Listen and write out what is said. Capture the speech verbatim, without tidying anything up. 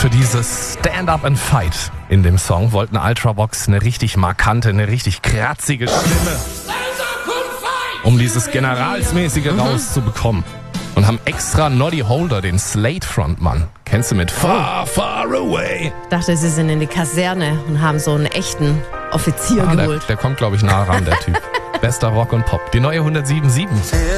für dieses Stand Up and Fight in dem Song wollten Ultravox eine richtig markante, eine richtig kratzige Stimme, um dieses Generalsmäßige mhm. rauszubekommen. Und haben extra Noddy Holder, den Slade-Frontmann, kennst du mit Far, Far Away? Ich dachte, sie sind in die Kaserne und haben so einen echten Offizier ah, geholt. Der, der kommt, glaube ich, nah ran, der Typ. Bester Rock und Pop. Die neue hundertsieben Komma sieben.